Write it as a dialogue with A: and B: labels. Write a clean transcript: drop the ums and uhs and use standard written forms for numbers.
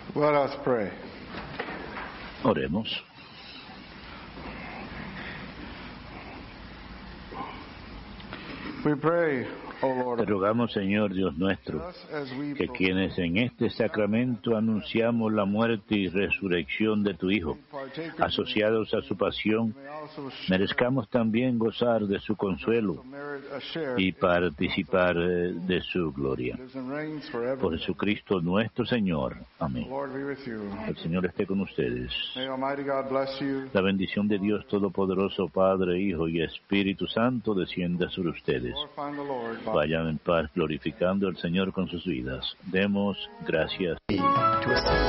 A: Let us pray.
B: Oremos.
A: We pray, O Lord,
B: Te rogamos, Señor Dios nuestro, que quienes en este sacramento anunciamos la muerte y resurrección de tu Hijo, asociados a su pasión, merezcamos también gozar de su consuelo y participar de su gloria. Por Jesucristo nuestro Señor. Amén. El Señor esté con ustedes. La bendición de Dios Todopoderoso, Padre, Hijo y Espíritu Santo, descienda sobre ustedes. Vayan en paz glorificando al Señor con sus vidas. Demos gracias.